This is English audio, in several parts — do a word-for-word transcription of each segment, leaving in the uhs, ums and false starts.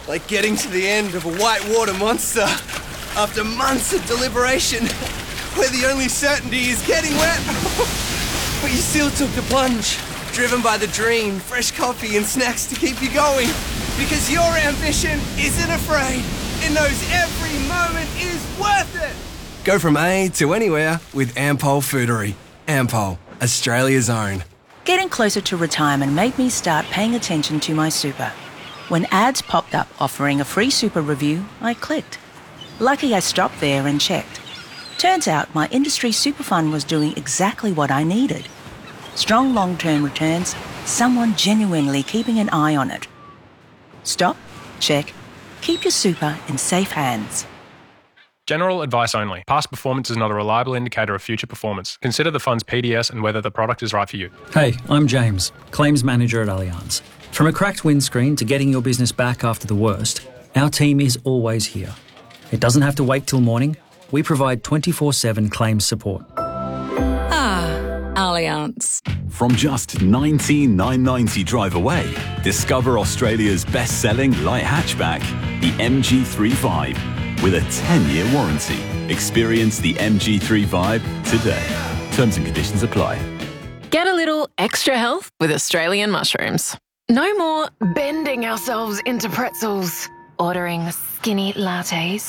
Like getting to the end of a whitewater monster after months of deliberation, where the only certainty is getting wet. But you still took the plunge, driven by the dream, fresh coffee and snacks to keep you going. Because your ambition isn't afraid. It knows every moment is worth it. Go from A to anywhere with Ampol Foodery. Ampol, Australia's own. Getting closer to retirement made me start paying attention to my super. When ads popped up offering a free super review, I clicked. Lucky I stopped there and checked. Turns out my industry super fund was doing exactly what I needed. Strong long-term returns, someone genuinely keeping an eye on it. Stop, check, keep your super in safe hands. General advice only. Past performance is not a reliable indicator of future performance. Consider the fund's P D S and whether the product is right for you. Hey, I'm James, Claims Manager at Allianz. From a cracked windscreen to getting your business back after the worst, our team is always here. It doesn't have to wait till morning. We provide twenty-four seven claims support. Ah, Allianz. From just nineteen thousand nine hundred ninety drive away, discover Australia's best-selling light hatchback, the M G three Vibe. With a ten-year warranty. Experience the M G three Vibe today. Terms and conditions apply. Get a little extra health with Australian mushrooms. No more bending ourselves into pretzels, ordering skinny lattes,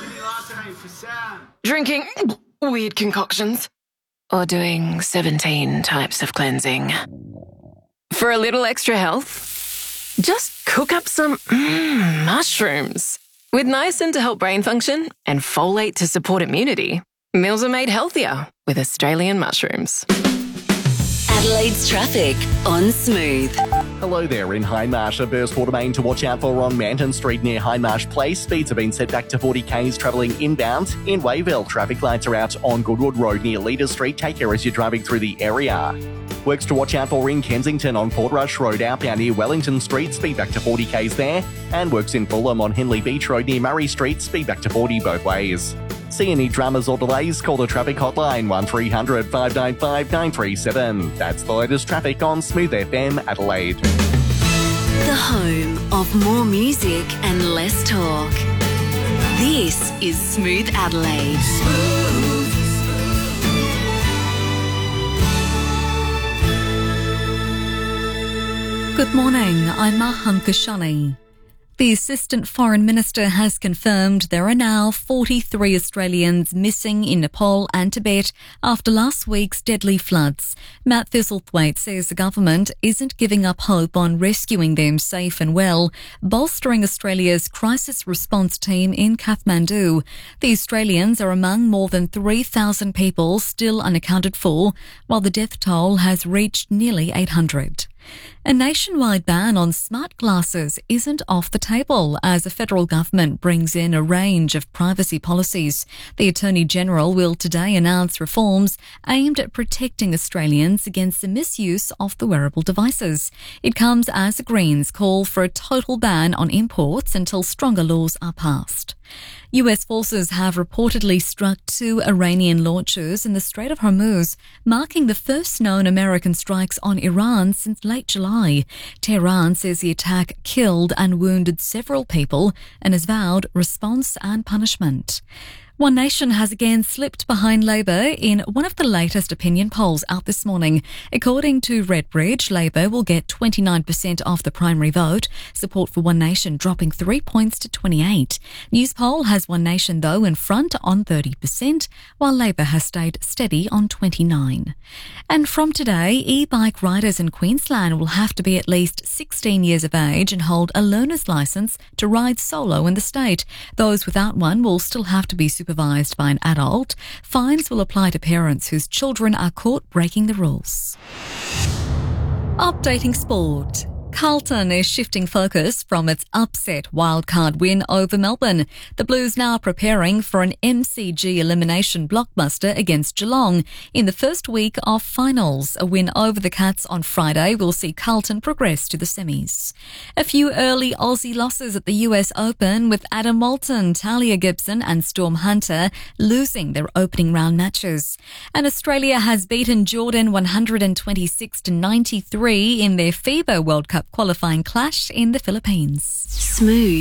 drinking weird concoctions, or doing seventeen types of cleansing. For a little extra health, just cook up some mm, mushrooms. With niacin to help brain function and folate to support immunity, meals are made healthier with Australian mushrooms. Adelaide's traffic on Smooth. Hello there in Hindmarsh. A burst water main to watch out for on Manton Street near Hindmarsh Place. Speeds have been set back to forty k's travelling inbound. In Wayville, traffic lights are out on Goodwood Road near Leader Street. Take care as you're driving through the area. Works to watch out for in Kensington on Portrush Road outbound near Wellington Street. Speed back to forty k's there. And works in Fulham on Henley Beach Road near Murray Street. Speed back to forty both ways. See any dramas or delays? Call the traffic hotline one three hundred five nine five nine three seven. That's the latest traffic on Smooth F M Adelaide. The home of more music and less talk. This is Smooth Adelaide. Smooth. Good morning, I'm Mahan Kashani. The Assistant Foreign Minister has confirmed there are now forty-three Australians missing in Nepal and Tibet after last week's deadly floods. Matt Thistlethwaite says the government isn't giving up hope on rescuing them safe and well, bolstering Australia's crisis response team in Kathmandu. The Australians are among more than three thousand people still unaccounted for, while the death toll has reached nearly eight hundred. A nationwide ban on smart glasses isn't off the table as the federal government brings in a range of privacy policies. The Attorney-General will today announce reforms aimed at protecting Australians against the misuse of the wearable devices. It comes as the Greens call for a total ban on imports until stronger laws are passed. U S forces have reportedly struck two Iranian launchers in the Strait of Hormuz, marking the first known American strikes on Iran since late July. Tehran says the attack killed and wounded several people and has vowed response and punishment. One Nation has again slipped behind Labor in one of the latest opinion polls out this morning. According to Redbridge, Labor will get twenty-nine percent of the primary vote, support for One Nation dropping three points to twenty-eight. Newspoll has One Nation, though, in front on thirty percent, while Labor has stayed steady on twenty-nine. And from today, e-bike riders in Queensland will have to be at least sixteen years of age and hold a learner's licence to ride solo in the state. Those without one will still have to be supervised by an adult. Fines will apply to parents whose children are caught breaking the rules. Updating sport. Carlton is shifting focus from its upset wildcard win over Melbourne. The Blues now preparing for an M C G elimination blockbuster against Geelong in the first week of finals. A win over the Cats on Friday will see Carlton progress to the semis. A few early Aussie losses at the U S Open, with Adam Walton, Talia Gibson and Storm Hunter losing their opening round matches. And Australia has beaten Jordan one hundred twenty-six to ninety-three in their FIBA World Cup qualifying clash in the Philippines. Smooth.